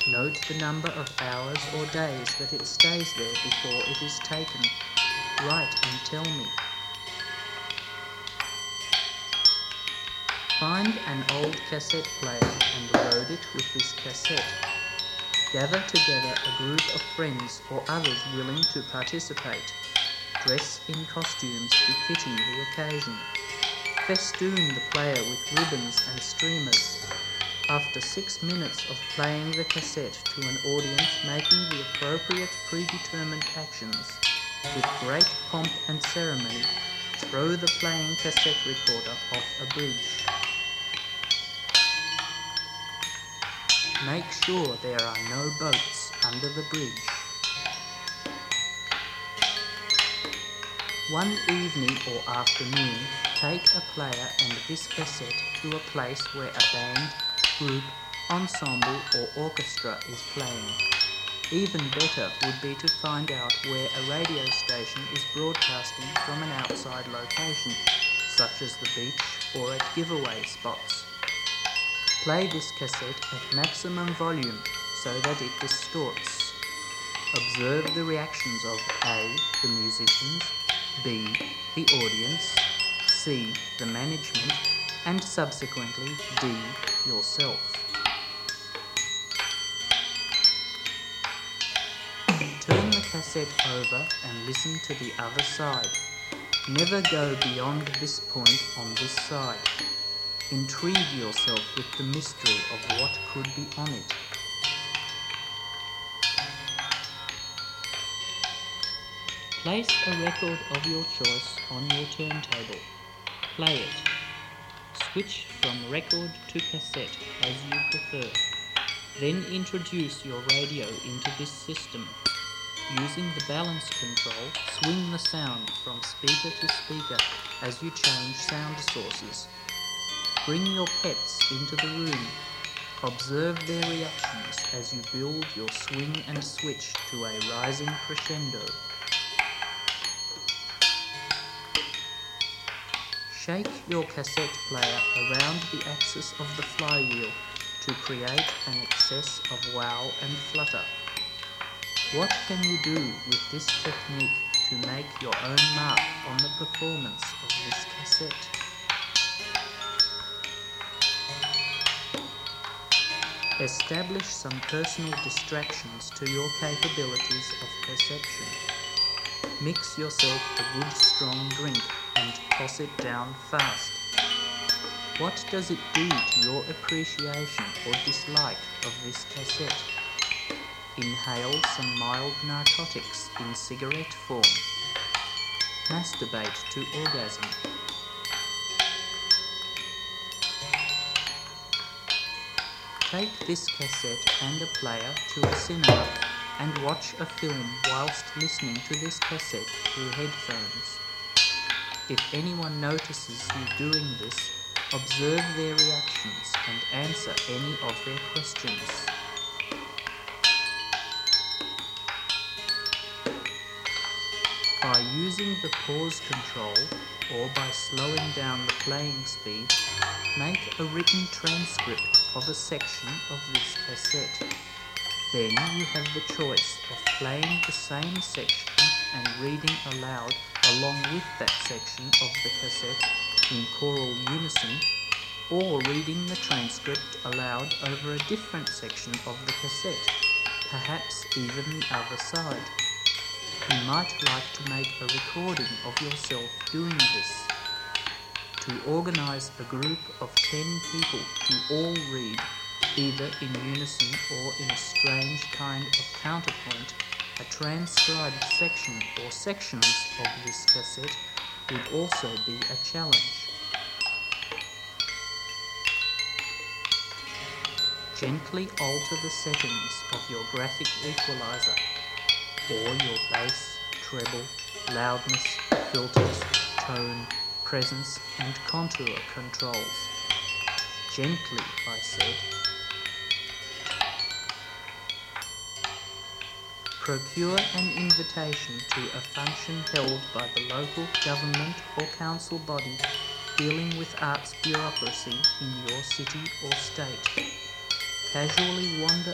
Note the number of hours or days that it stays there before it is taken. Write and tell me. Find an old cassette player and load it with this cassette. Gather together a group of friends or others willing to participate. Dress in costumes befitting the occasion. Festoon the player with ribbons and streamers. After 6 minutes of playing the cassette to an audience making the appropriate predetermined actions, with great pomp and ceremony, throw the playing cassette recorder off a bridge. Make sure there are no boats under the bridge. One evening or afternoon, take a player and this cassette to a place where a band, group, ensemble or orchestra is playing. Even better would be to find out where a radio station is broadcasting from an outside location, such as the beach or at giveaway spots. Play this cassette at maximum volume so that it distorts. Observe the reactions of A, the musicians, B, the audience, C, the management, and subsequently D, yourself. Turn the cassette over and listen to the other side. Never go beyond this point on this side. Intrigue yourself with the mystery of what could be on it. Place a record of your choice on your turntable. Play it. Switch from record to cassette as you prefer. Then introduce your radio into this system. Using the balance control, swing the sound from speaker to speaker as you change sound sources. Bring your pets into the room. Observe their reactions as you build your swing and switch to a rising crescendo. Shake your cassette player around the axis of the flywheel to create an excess of wow and flutter. What can you do with this technique to make your own mark on the performance of this cassette? Establish some personal distractions to your capabilities of perception. Mix yourself a good strong drink and toss it down fast. What does it do to your appreciation or dislike of this cassette? Inhale some mild narcotics in cigarette form. Masturbate to orgasm. Take this cassette and a player to a cinema and watch a film whilst listening to this cassette through headphones. If anyone notices you doing this, observe their reactions and answer any of their questions. By using the pause control or by slowing down the playing speed, make a written transcript of a section of this cassette. Then you have the choice of playing the same section and reading aloud along with that section of the cassette in choral unison, or reading the transcript aloud over a different section of the cassette, perhaps even the other side. You might like to make a recording of yourself doing this. To organize a group of 10 people to all read, either in unison or in a strange kind of counterpoint, a transcribed section or sections of this cassette would also be a challenge. Gently alter the settings of your graphic equalizer, or your bass, treble, loudness, filters, tone, presence and contour controls. Gently, I said. Procure an invitation to a function held by the local government or council body dealing with arts bureaucracy in your city or state. Casually wander